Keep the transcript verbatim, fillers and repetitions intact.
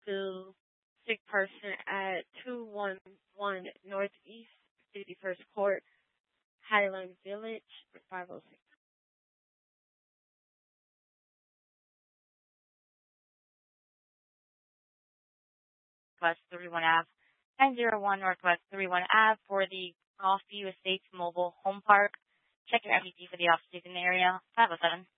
to sick person at two one one Northeast fifty-first Court, Highland Village, five oh six. Northwest thirty-one Ave, nine oh one Northwest thirty-one Ave for the Golfview Estates Mobile Home Park. Check your M D T for the off-season area, five oh seven.